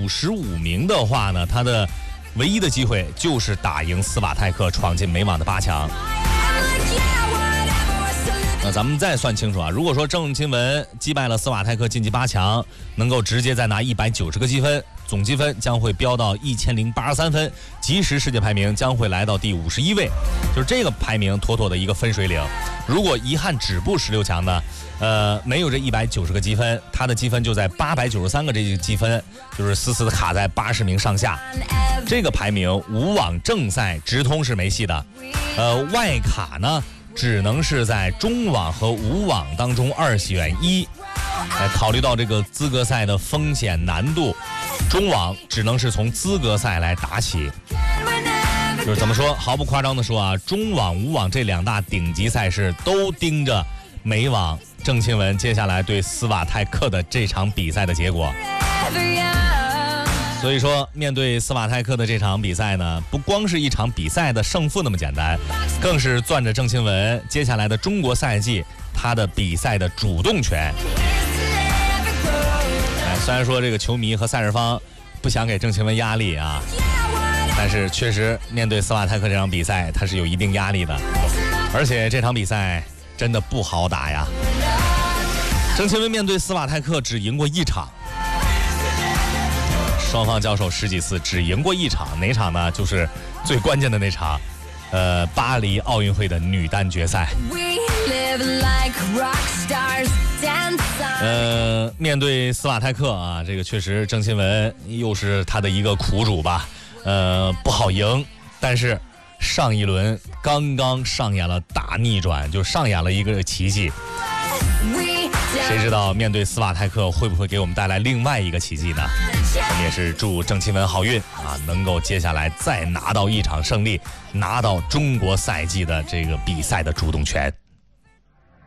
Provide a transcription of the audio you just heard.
55名的话呢，他的唯一的机会就是打赢斯瓦泰克，闯进美网的8强。那咱们再算清楚啊，如果说郑钦文击败了斯瓦泰克晋级8强，能够直接再拿190个积分，总积分将会飙到1083分，即时世界排名将会来到第51位，就是这个排名妥妥的一个分水岭。如果遗憾止步16强呢，没有这190个积分，他的积分就在893个这个积分，就是死死的卡在80名上下。这个排名无网正赛直通是没戏的，外卡呢只能是在中网和无网当中2选1。考虑到这个资格赛的风险难度，中网只能是从资格赛来打起。就是怎么说，毫不夸张的说啊，中网、无网这2大顶级赛事都盯着美网郑钦文接下来对斯瓦泰克的这场比赛的结果。所以说，面对斯瓦泰克的这场比赛呢，不光是一场比赛的胜负那么简单，更是攥着郑钦文接下来的中国赛季他的比赛的主动权。虽然说这个球迷和赛事方不想给郑钦文压力啊，但是确实面对斯瓦泰克这场比赛，他是有一定压力的，而且这场比赛真的不好打呀。郑钦文面对斯瓦泰克只赢过1场。双方交手10几次，只赢过1场，哪场呢？就是最关键的那场，巴黎奥运会的女单决赛。面对斯瓦泰克啊，这个确实郑钦文又是他的一个苦主吧，不好赢。但是上一轮刚刚上演了大逆转，就上演了一个奇迹。谁知道面对斯瓦泰克会不会给我们带来另外一个奇迹呢？我们也是祝郑钦文好运啊，能够接下来再拿到1场胜利，拿到中国赛季的这个比赛的主动权。